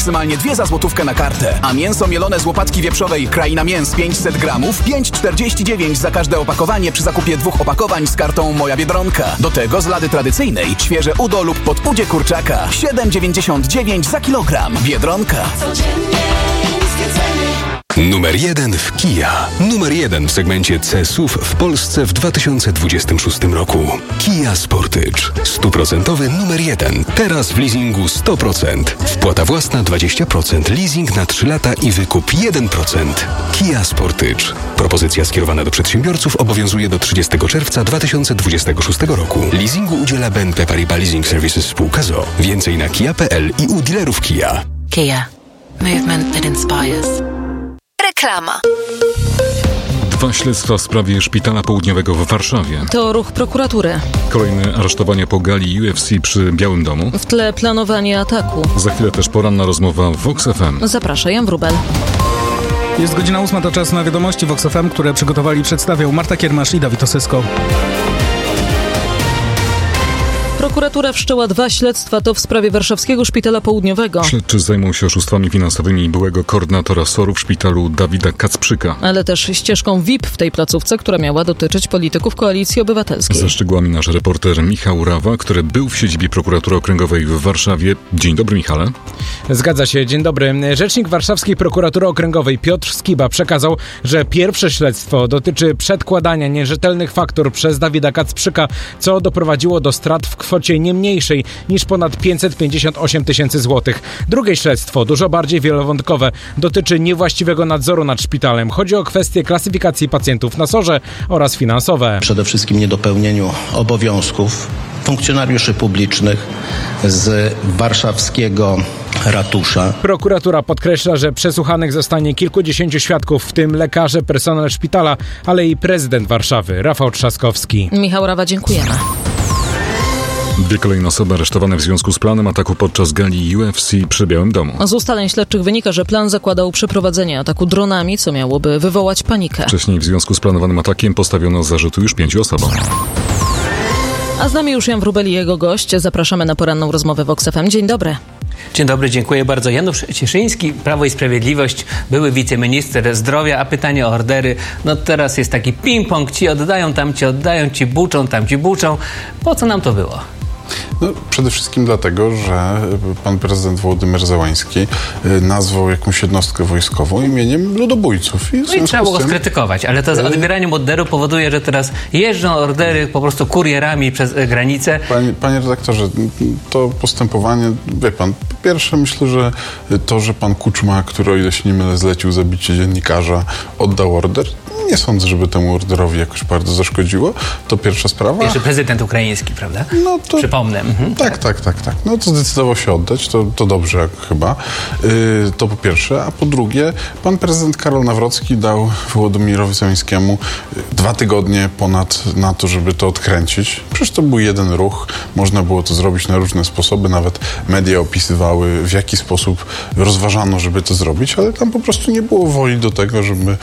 maksymalnie 2 za złotówkę na kartę. A mięso mielone z łopatki wieprzowej Kraina Mięs 500 gramów 5,49 za każde opakowanie przy zakupie 2 opakowań z kartą Moja Biedronka. Do tego z lady tradycyjnej świeże udo lub podudzie kurczaka 7,99 za kilogram. Biedronka. Numer 1 w Kia. Numer 1 w segmencie C-SUV w Polsce w 2026 roku. Kia Sportage. 100% numer 1. Teraz w leasingu 100%. Wpłata własna 20%. Leasing na 3 lata i wykup 1%. Kia Sportage. Propozycja skierowana do przedsiębiorców obowiązuje do 30 czerwca 2026 roku. Leasingu udziela BNP Paribas Leasing Services spółka z o.o. Więcej na kia.pl i u dealerów Kia. Kia. Movement that inspires. Reklama. 2 śledztwa w sprawie Szpitala Południowego w Warszawie. To ruch prokuratury. Kolejne aresztowania po gali UFC przy Białym Domu. W tle planowanie ataku. Za chwilę też poranna rozmowa w Vox FM. Zaprasza Jan Wróbel. Jest godzina 8, to czas na wiadomości Vox FM, które przygotowali i przedstawiał Marta Kiermasz i Dawid Osysko. Prokuratura wszczęła 2 śledztwa, to w sprawie Warszawskiego Szpitala Południowego. Śledczy zajmą się oszustwami finansowymi byłego koordynatora SOR-u w szpitalu Dawida Kacprzyka. Ale też ścieżką VIP w tej placówce, która miała dotyczyć polityków Koalicji Obywatelskiej. Ze szczegółami nasz reporter Michał Rawa, który był w siedzibie prokuratury okręgowej w Warszawie. Dzień dobry, Michale. Zgadza się, dzień dobry. Rzecznik Warszawskiej Prokuratury Okręgowej Piotr Skiba przekazał, że pierwsze śledztwo dotyczy przedkładania nierzetelnych faktur przez Dawida Kacprzyka, co doprowadziło do strat w kwocie nie mniejszej niż ponad 558 tysięcy złotych. Drugie śledztwo, dużo bardziej wielowątkowe, dotyczy niewłaściwego nadzoru nad szpitalem. Chodzi o kwestie klasyfikacji pacjentów na SOR-ze oraz finansowe. Przede wszystkim niedopełnieniu obowiązków funkcjonariuszy publicznych z warszawskiego ratusza. Prokuratura podkreśla, że przesłuchanych zostanie kilkudziesięciu świadków, w tym lekarze, personel szpitala, ale i prezydent Warszawy, Rafał Trzaskowski. Michał Rawa, dziękujemy. 2 kolejne osoby aresztowane w związku z planem ataku podczas gali UFC przy Białym Domu. Z ustaleń śledczych wynika, że plan zakładał przeprowadzenie ataku dronami, co miałoby wywołać panikę. Wcześniej w związku z planowanym atakiem postawiono zarzuty już 5 osobom. A z nami już Jan Wróbel i jego gość. Zapraszamy na poranną rozmowę Vox FM. Dzień dobry. Dzień dobry, dziękuję bardzo. Janusz Cieszyński, Prawo i Sprawiedliwość, były wiceminister zdrowia, a pytanie o ordery. No teraz jest taki ping-pong, ci oddają, tam ci oddają, ci buczą, tam ci buczą. Po co nam to było? No, przede wszystkim dlatego, że pan prezydent Wołodymyr Zełański nazwał jakąś jednostkę wojskową imieniem ludobójców. No i trzeba było go skrytykować, ale to z odbieraniem orderu powoduje, że teraz jeżdżą ordery po prostu kurierami przez granicę. Panie redaktorze, to postępowanie, wie pan, po pierwsze myślę, że to, że pan Kuczma, który o ile się nie mylę zlecił zabicie dziennikarza, oddał order, nie sądzę, żeby temu orderowi jakoś bardzo zaszkodziło. To pierwsza sprawa. Pierwszy prezydent ukraiński, prawda? No to przypomnę. Tak. No to zdecydował się oddać, to dobrze chyba. To po pierwsze. A po drugie, pan prezydent Karol Nawrocki dał Wołodymyrowi Zełańskiemu 2 tygodnie ponad na to, żeby to odkręcić. Przecież to był jeden ruch. Można było to zrobić na różne sposoby. Nawet media opisywały, w jaki sposób rozważano, żeby to zrobić, ale tam po prostu nie było woli do tego, żeby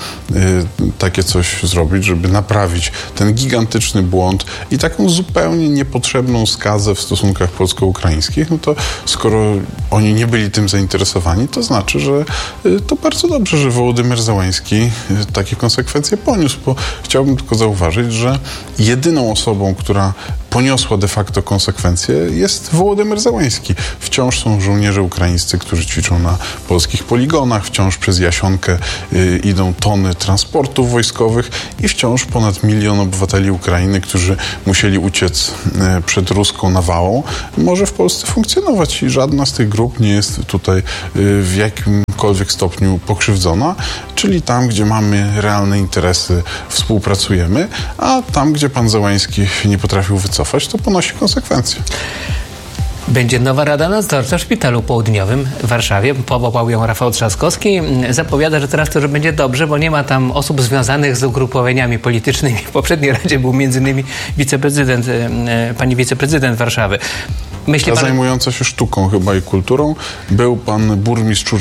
takie coś zrobić, żeby naprawić ten gigantyczny błąd i taką zupełnie niepotrzebną skazę w stosunkach polsko-ukraińskich. No to skoro oni nie byli tym zainteresowani, to znaczy, że to bardzo dobrze, że Wołodymyr Zełański takie konsekwencje poniósł, bo chciałbym tylko zauważyć, że jedyną osobą, która poniosła de facto konsekwencje, jest Wołodymyr Zełański. Wciąż są żołnierze ukraińscy, którzy ćwiczą na polskich poligonach, wciąż przez Jasionkę idą tony transportów wojskowych i wciąż ponad 1 milion obywateli Ukrainy, którzy musieli uciec przed ruską nawałą, może w Polsce funkcjonować i żadna z tych grup nie jest tutaj w jakimkolwiek stopniu pokrzywdzona, czyli tam, gdzie mamy realne interesy, współpracujemy, a tam, gdzie pan Zełański nie potrafił wycofać, to ponosi konsekwencje. Będzie nowa Rada Nadzorcza w Szpitalu Południowym w Warszawie. Powołał ją Rafał Trzaskowski. Zapowiada, że teraz to już będzie dobrze, bo nie ma tam osób związanych z ugrupowaniami politycznymi. W poprzedniej Radzie był m.in. pani wiceprezydent Warszawy. Ta zajmująca się sztuką chyba i kulturą. Był pan burmistrz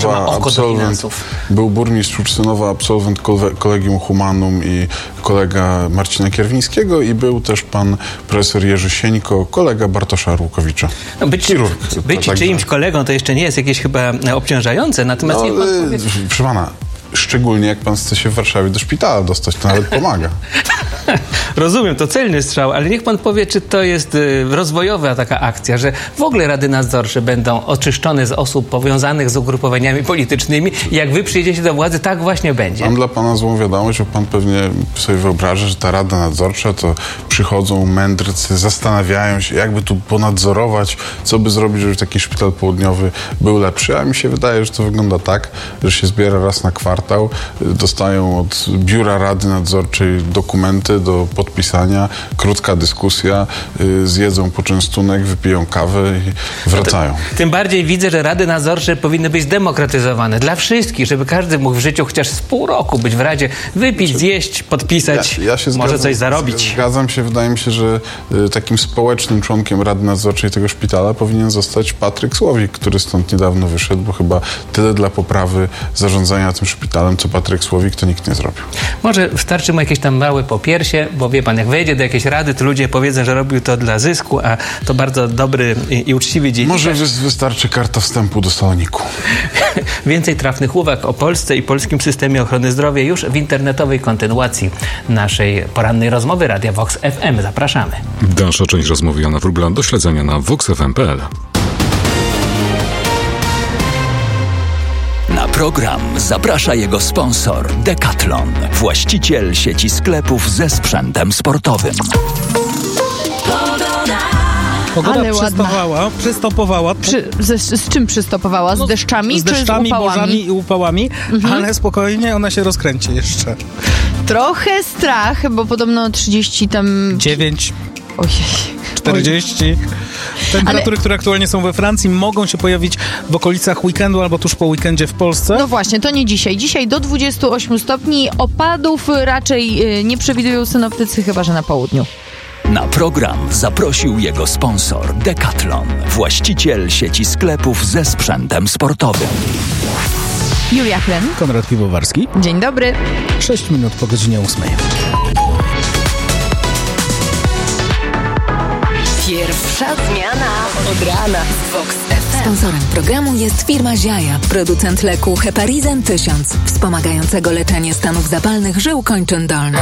Ursynowa, absolwent Collegium Humanum i kolega Marcina Kierwińskiego i był też pan profesor Jerzy Sieńko, kolega Bartosza Rłukowicza. No być czyimś kolegą to jeszcze nie jest jakieś chyba obciążające, natomiast... Proszę pana, szczególnie jak pan chce się w Warszawie do szpitala dostać, to nawet pomaga. Rozumiem, to celny strzał, ale niech pan powie, czy to jest rozwojowa taka akcja, że w ogóle rady nadzorcze będą oczyszczone z osób powiązanych z ugrupowaniami politycznymi i jak wy przyjdziecie do władzy, tak właśnie będzie. Mam dla pana złą wiadomość, bo pan pewnie sobie wyobraża, że ta rada nadzorcza to przychodzą mędrcy, zastanawiają się, jakby tu ponadzorować, co by zrobić, żeby taki szpital południowy był lepszy, a mi się wydaje, że to wygląda tak, że się zbiera raz na kwartał, dostają od biura rady nadzorczej dokumenty do podpisania, krótka dyskusja, zjedzą poczęstunek, wypiją kawę i wracają. Tym bardziej widzę, że rady nadzorcze powinny być zdemokratyzowane dla wszystkich, żeby każdy mógł w życiu chociaż z pół roku być w radzie, wypić, zjeść, podpisać, może coś zarobić. Zgadzam się, wydaje mi się, że takim społecznym członkiem rady nadzorczej tego szpitala powinien zostać Patryk Słowik, który stąd niedawno wyszedł, bo chyba tyle dla poprawy zarządzania tym szpitalem, co Patryk Słowik, to nikt nie zrobił. Może wystarczy mu jakieś tam małe popiersie, bo wie pan, jak wejdzie do jakiejś rady, to ludzie powiedzą, że robił to dla zysku, a to bardzo dobry i uczciwy dziennikarz. Może wystarczy karta wstępu do Saloniku. Więcej trafnych uwag o Polsce i polskim systemie ochrony zdrowia już w internetowej kontynuacji naszej porannej rozmowy Radia Vox FM. Zapraszamy. Dalsza część rozmowy Jana Wróbla do śledzenia na voxfm.pl. Na program zaprasza jego sponsor Decathlon, właściciel sieci sklepów ze sprzętem sportowym. Pogoda przystopowała. Z czym przystopowała? Z deszczami z deszczami, czy z upałami? burzami i upałami, ale spokojnie, ona się rozkręci jeszcze. Trochę strach, bo podobno 30 tam... 9. Ojej. 40. Temperatury, które aktualnie są we Francji, mogą się pojawić w okolicach weekendu albo tuż po weekendzie w Polsce. No właśnie, to nie dzisiaj. Dzisiaj do 28 stopni. Opadów raczej nie przewidują synoptycy, chyba że na południu. Na program zaprosił jego sponsor Decathlon, właściciel sieci sklepów ze sprzętem sportowym. Julia Chlem. Konrad Piwowarski. Dzień dobry. 6 minut po godzinie 8. Pierwsza zmiana od rana z Vox FM. Sponsorem programu jest firma Ziaja, producent leku Heparizan 1000, wspomagającego leczenie stanów zapalnych żył kończyn dolnych.